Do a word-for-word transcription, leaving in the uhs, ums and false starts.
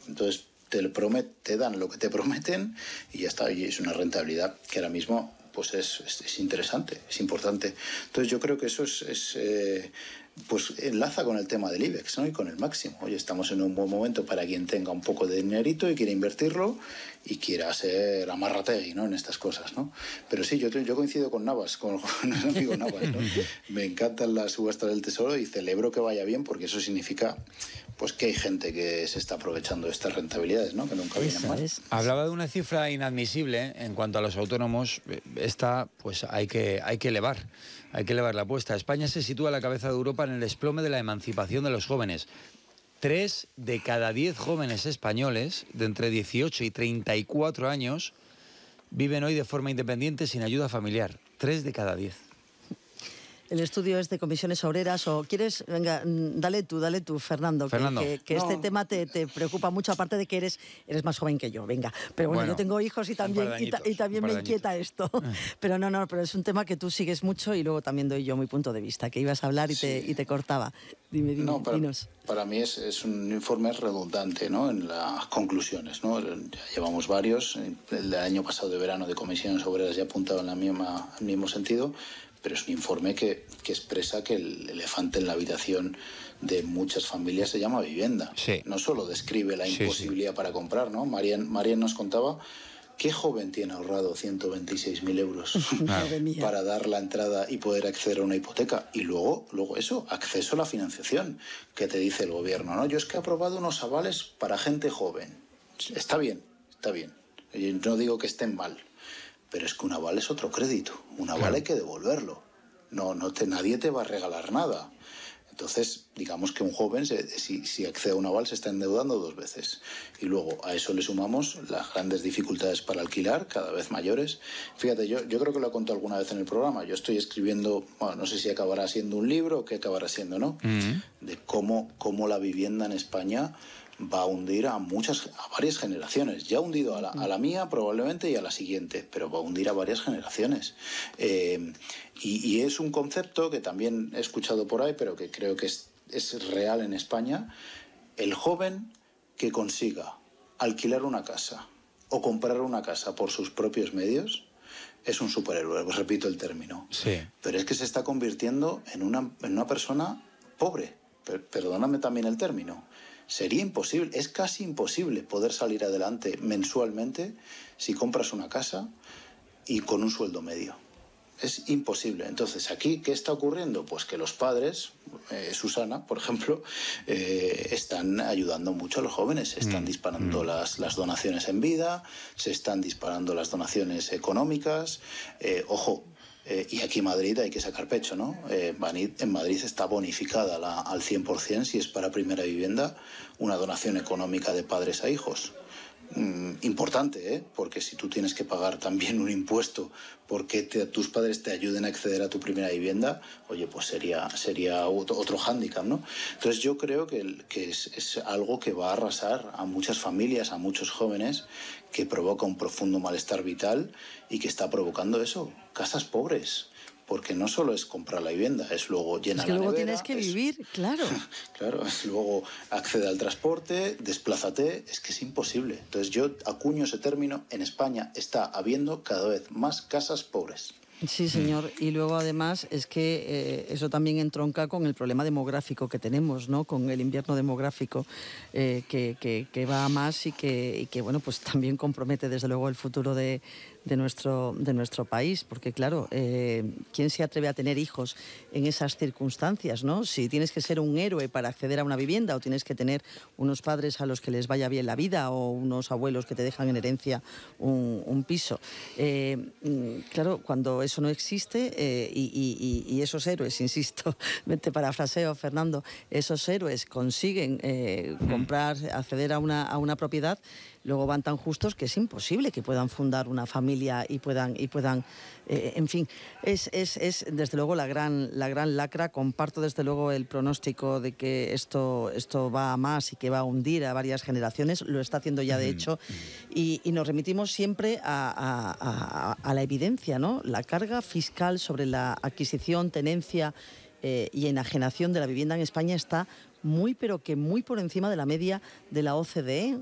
Entonces te, lo promet, te dan lo que te prometen y ya está, y es una rentabilidad que ahora mismo pues es, es, es interesante, es importante. Entonces yo creo que eso es, es eh, pues enlaza con el tema del IBEX, ¿no? Y con el máximo. Oye, estamos en un buen momento para quien tenga un poco de dinerito y quiera invertirlo y quiera ser amarrategui, ¿no? En estas cosas, ¿no? Pero sí, yo, yo coincido con Navas, con, con el amigo Navas, ¿no? Me encantan las subastas del tesoro y celebro que vaya bien porque eso significa pues que hay gente que se está aprovechando de estas rentabilidades, ¿no? Que nunca vienen mal. Es. Hablaba de una cifra inadmisible en cuanto a los autónomos. Esta, pues hay que, hay que elevar, hay que elevar la apuesta. España se sitúa a la cabeza de Europa en el desplome de la emancipación de los jóvenes. Tres de cada diez jóvenes españoles de entre dieciocho y treinta y cuatro años viven hoy de forma independiente sin ayuda familiar. Tres de cada diez. El estudio es de Comisiones Obreras, o quieres, venga, dale tú, dale tú, Fernando, Fernando. que, que, que no. este tema te, te preocupa mucho, aparte de que eres, eres más joven que yo, venga. Pero bueno, bueno yo tengo hijos y también, y, ta, y también me inquieta esto. Pero no, no, pero es un tema que tú sigues mucho y luego también doy yo mi punto de vista, que ibas a hablar y, sí. te, y te cortaba. Dime, dime, no, para, dinos. Para mí es, es un informe redundante, ¿no? En las conclusiones, ¿no? Ya llevamos varios. El del año pasado de verano de Comisiones Obreras ya apuntaba en la misma, el mismo sentido. Pero es un informe que, que expresa que el elefante en la habitación de muchas familias se llama vivienda. Sí. No solo describe la imposibilidad sí, sí. para comprar, ¿no? Marian, Marian nos contaba qué joven tiene ahorrado ciento veintiséis mil euros para dar la entrada y poder acceder a una hipoteca. Y luego, luego eso, acceso a la financiación, que te dice el gobierno, ¿no? Yo es que he aprobado unos avales para gente joven. Está bien, está bien. Yo no digo que estén mal. Pero es que un aval es otro crédito. Un aval claro. hay que devolverlo. No, no te, nadie te va a regalar nada. Entonces, digamos que un joven, se, si, si accede a un aval, se está endeudando dos veces. Y luego a eso le sumamos las grandes dificultades para alquilar, cada vez mayores. Fíjate, yo, yo creo que lo he contado alguna vez en el programa. Yo estoy escribiendo, bueno, no sé si acabará siendo un libro o qué acabará siendo, ¿no? Uh-huh. De cómo, cómo la vivienda en España va a hundir a muchas, a varias generaciones. Ya ha hundido a la, a la mía probablemente y a la siguiente, pero va a hundir a varias generaciones. Eh, y, y es un concepto que también he escuchado por ahí, pero que creo que es, es real en España. El joven que consiga alquilar una casa o comprar una casa por sus propios medios es un superhéroe, pues repito el término. Sí. Pero es que se está convirtiendo en una, en una persona pobre. Per, perdóname también el término. Sería imposible, es casi imposible poder salir adelante mensualmente si compras una casa y con un sueldo medio. Es imposible. Entonces, ¿aquí qué está ocurriendo? Pues que los padres, eh, Susana, por ejemplo, eh, están ayudando mucho a los jóvenes. Se están disparando mm. las, las donaciones en vida, se están disparando las donaciones económicas. Eh, ojo, Eh, y aquí en Madrid hay que sacar pecho, ¿no? Eh, en Madrid está bonificada la, al cien por ciento si es para primera vivienda una donación económica de padres a hijos. Mm, importante, ¿eh? Porque si tú tienes que pagar también un impuesto porque te, tus padres te ayuden a acceder a tu primera vivienda, oye, pues sería, sería otro, otro hándicap, ¿no? Entonces yo creo que, que es, es algo que va a arrasar a muchas familias, a muchos jóvenes, que provoca un profundo malestar vital y que está provocando eso, casas pobres. Porque no solo es comprar la vivienda, es luego llenar es que la luego nevera, tienes que es, vivir, claro. Claro, es luego accede al transporte, desplázate, es que es imposible. Entonces yo acuño ese término, en España está habiendo cada vez más casas pobres. Sí, señor. Y luego, además, es que eh, eso también entronca con el problema demográfico que tenemos, ¿no? Con el invierno demográfico eh, que, que, que va a más y que, y que, bueno, pues también compromete, desde luego, el futuro de, de, nuestro, de nuestro país. Porque, claro, eh, ¿quién se atreve a tener hijos en esas circunstancias, ¿no? Si tienes que ser un héroe para acceder a una vivienda o tienes que tener unos padres a los que les vaya bien la vida o unos abuelos que te dejan en herencia un, un piso. Eh, claro, cuando eso no existe eh, y, y, y esos héroes, insisto, te parafraseo, Fernando, esos héroes consiguen eh, comprar, acceder a una, a una propiedad, luego van tan justos que es imposible que puedan fundar una familia y puedan, y puedan eh, en fin, es, es, es desde luego la gran, la gran lacra. Comparto desde luego el pronóstico de que esto, esto va a más y que va a hundir a varias generaciones, lo está haciendo ya de hecho, y, y nos remitimos siempre a, a, a, a la evidencia, ¿no? La carga fiscal sobre la adquisición, tenencia eh, y enajenación de la vivienda en España está muy, pero que muy por encima de la media de la O C D E.